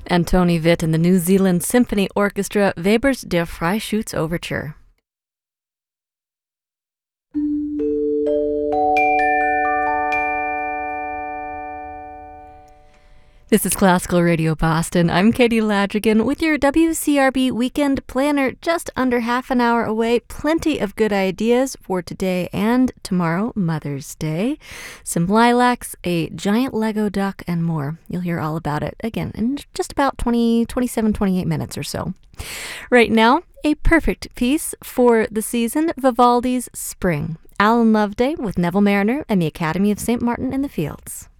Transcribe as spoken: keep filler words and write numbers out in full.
Antoni Witt and the New Zealand Symphony Orchestra, Weber's Der Freischütz Overture. This is Classical Radio Boston. I'm Katie Ladrigan with your W C R B Weekend Planner, just under half an hour away. Plenty of good ideas for today and tomorrow, Mother's Day. Some lilacs, a giant Lego duck, and more. You'll hear all about it, again, in just about twenty, twenty-seven, twenty-eight minutes or so. Right now, a perfect piece for the season, Vivaldi's Spring. Alan Loveday with Neville Marriner and the Academy of Saint Martin in the Fields.